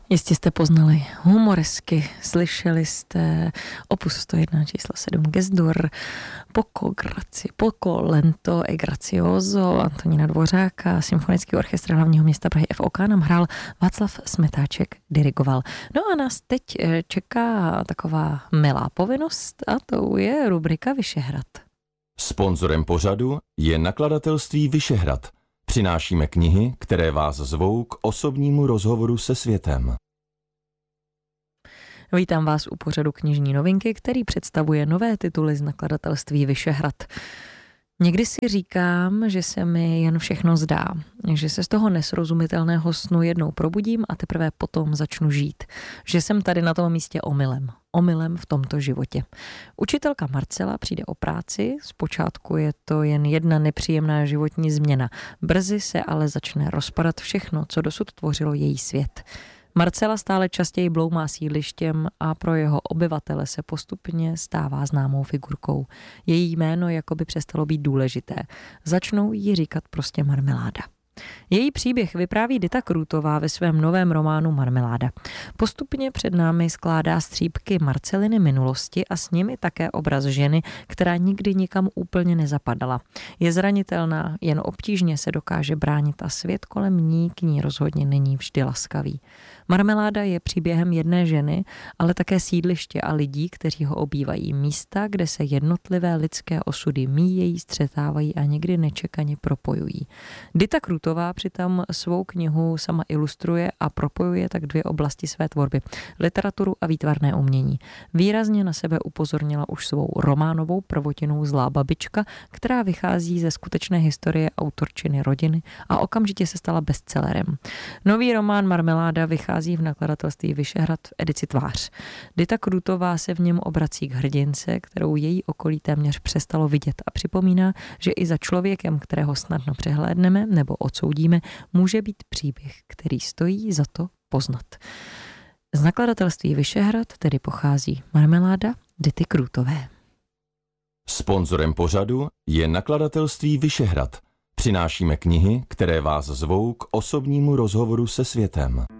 Jistě jste poznali humoresky, slyšeli jste opus 101 číslo 7 Gesdur, Poco lento e grazioso Antonína Dvořáka, Symfonický orchestr hlavního města Prahy FOK nám hrál Václav Smetáček, dirigoval. No a nás teď čeká taková milá povinnost a to je rubrika Vyšehrad. Sponzorem pořadu je nakladatelství Vyšehrad. Přinášíme knihy, které vás zvou k osobnímu rozhovoru se světem. Vítám vás u pořadu Knižní novinky, který představuje nové tituly z nakladatelství Vyšehrad. Někdy si říkám, že se mi jen všechno zdá, že se z toho nesrozumitelného snu jednou probudím a teprve potom začnu žít. Že jsem tady na tom místě omylem v tomto životě. Učitelka Marcela přijde o práci, zpočátku je to jen jedna nepříjemná životní změna. Brzy se ale začne rozpadat všechno, co dosud tvořilo její svět. Marcela stále častěji bloumá sídlištěm a pro jeho obyvatele se postupně stává známou figurkou. Její jméno jakoby přestalo být důležité. Začnou jí říkat prostě Marmeláda. Její příběh vypráví Dita Krůtová ve svém novém románu Marmeláda. Postupně před námi skládá střípky Marceliny minulosti a s nimi také obraz ženy, která nikdy nikam úplně nezapadala. Je zranitelná, jen obtížně se dokáže bránit a svět kolem ní k ní rozhodně není vždy laskavý. Marmeláda je příběhem jedné ženy, ale také sídliště a lidí, kteří ho obývají, místa, kde se jednotlivé lidské osudy míjejí, střetávají a někdy nečekaně propojují. Dita Krůtová přitom svou knihu sama ilustruje a propojuje tak dvě oblasti své tvorby, literaturu a výtvarné umění. Výrazně na sebe upozornila už svou románovou prvotinou Zlá babička, která vychází ze skutečné historie autorčiny rodiny a okamžitě se stala bestsellerem. Nový román Marmeláda vychází v nakladatelství Vyšehrad v edici Tvář. Dita Krůtová se v něm obrací k hrdince, kterou její okolí téměř přestalo vidět a připomíná, že i za člověkem, kterého snadno přehlédneme nebo odsoudíme, může být příběh, který stojí za to poznat. Z nakladatelství Vyšehrad tedy pochází Marmeláda Dity Krůtové. Sponzorem pořadu je nakladatelství Vyšehrad. Přinášíme knihy, které vás zvou k osobnímu rozhovoru se světem.